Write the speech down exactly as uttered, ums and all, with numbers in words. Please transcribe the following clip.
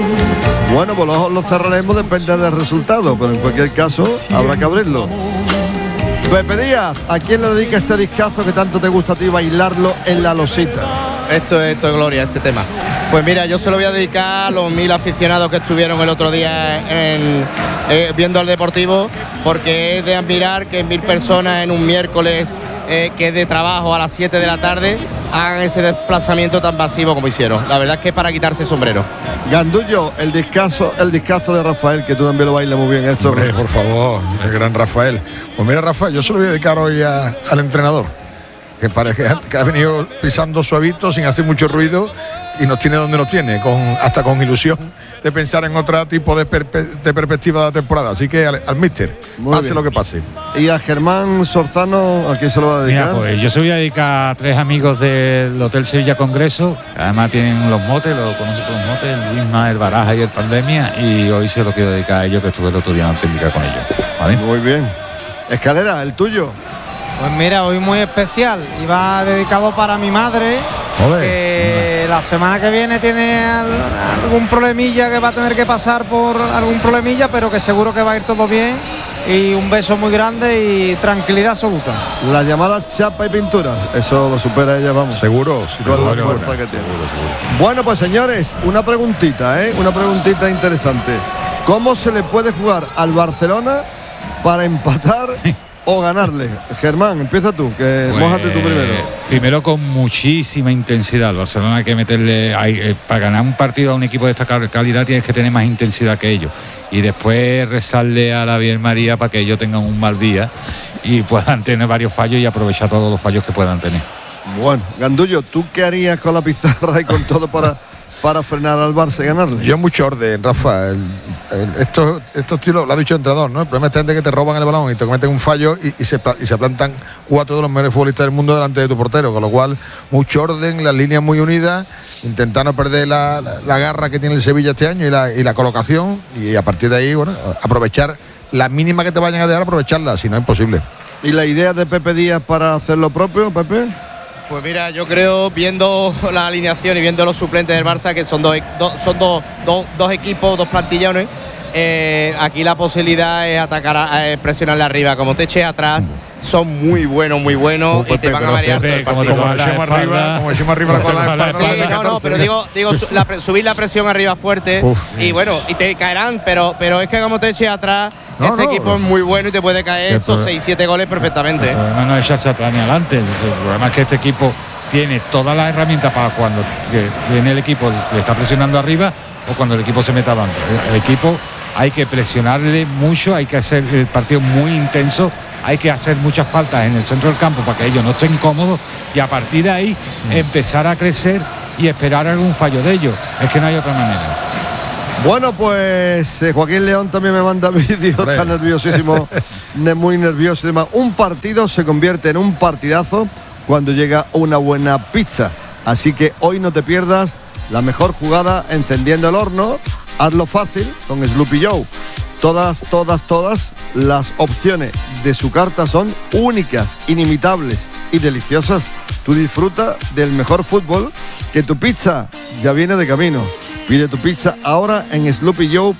Bueno, pues los lo cerraremos, depende del resultado, pero en cualquier caso habrá que abrirlo. Pepe Díaz, ¿a quién le dedica este discazo que tanto te gusta a ti bailarlo en la losita? Esto, esto es gloria, este tema. Pues mira, yo se lo voy a dedicar a los mil aficionados que estuvieron el otro día en, eh, viendo el Deportivo, porque es de admirar que mil personas en un miércoles eh, que es de trabajo a las siete de la tarde hagan ese desplazamiento tan masivo como hicieron. La verdad es que es para quitarse el sombrero. Gandullo, el discazo, el discazo de Rafael, que tú también lo bailas muy bien esto. Hombre, por favor, el gran Rafael. Pues mira, Rafael, yo se lo voy a dedicar hoy a, al entrenador, que parece que ha venido pisando suavito, sin hacer mucho ruido, y nos tiene donde nos tiene, con, hasta con ilusión de pensar en otro tipo de, perpe, de perspectiva de la temporada. Así que al, al míster, pase bien lo que pase. Y a Germán Sorzano, ¿a quién se lo va a dedicar? Mira, pues yo se lo voy a dedicar a tres amigos del Hotel Sevilla Congreso, que además tienen los motes, lo conocen con los motes, el Luisma, el Baraja y el Pandemia, y hoy se lo quiero dedicar a ellos, que estuve el otro día en la técnica con ellos. ¿Vale? Muy bien. Escalera, el tuyo. Pues mira, hoy muy especial, iba dedicado para mi madre, Olé. que la semana que viene tiene algún problemilla, que va a tener que pasar por algún problemilla, pero que seguro que va a ir todo bien, y un beso muy grande y tranquilidad absoluta. La llamada chapa y pintura, eso lo supera ella, vamos. Seguro, sí, con la seguro, fuerza seguro, que tiene. seguro, seguro. Bueno, pues señores, una preguntita, ¿eh? Una preguntita interesante. ¿Cómo se le puede jugar al Barcelona para empatar o ganarle? Germán, empieza tú, que Pues, mójate tú primero. Primero con muchísima intensidad. El Barcelona hay que meterle, hay, eh, para ganar un partido a un equipo de esta calidad tienes que tener más intensidad que ellos. Y después rezarle a la Virgen María para que ellos tengan un mal día y puedan tener varios fallos y aprovechar todos los fallos que puedan tener. Bueno, Gandullo, ¿tú qué harías con la pizarra y con todo para, para frenar al Barça y ganarle? Yo mucho orden, Rafa. El, el, estos, estos tiros, lo ha dicho el entrenador, ¿no? El problema es que te roban el balón y te cometen un fallo y, y, se, y se plantan cuatro de los mejores futbolistas del mundo delante de tu portero, con lo cual mucho orden, las líneas muy unidas, intentar no perder la, la, la garra que tiene el Sevilla este año y la, y la colocación, y a partir de ahí, bueno, aprovechar la mínima que te vayan a dejar, aprovecharla, si no es imposible. ¿Y la idea de Pepe Díaz para hacer lo propio, Pepe? Pues mira, yo creo, viendo la alineación y viendo los suplentes del Barça, que son dos, dos, son dos, dos, dos equipos, dos plantillones, eh, aquí la posibilidad es atacar, a, a presionarle arriba. Como te eches atrás, son muy buenos, muy buenos, Oh, Pepe, y te van a marear todo el como partido. Como decimos arriba, como decimos arriba con la espalda. Sí, no, no, pero digo, digo su, la, subir la presión arriba fuerte. Uf, y bueno, y te caerán, pero, pero es que como te eches atrás, no, este no, equipo no. es muy bueno y te puede caer esos seis siete goles perfectamente. El problema no es echarse atrás ni adelante, el problema es que este equipo tiene todas las herramientas para cuando tiene el equipo que está presionando arriba o cuando el equipo se meta adelante. El equipo hay que presionarle mucho, hay que hacer el partido muy intenso, hay que hacer muchas faltas en el centro del campo para que ellos no estén cómodos y a partir de ahí mm. empezar a crecer y esperar algún fallo de ellos. Es que no hay otra manera. Bueno, pues eh, Joaquín León también me manda vídeos, está nerviosísimo, muy nervioso. Un partido se convierte en un partidazo cuando llega una buena pizza. Así que hoy no te pierdas la mejor jugada encendiendo el horno. Hazlo fácil con Sloopy Joe. Todas, todas, todas las opciones de su carta son únicas, inimitables y deliciosas. Tú disfruta del mejor fútbol, que tu pizza ya viene de camino. Pide tu pizza ahora en sloopy joe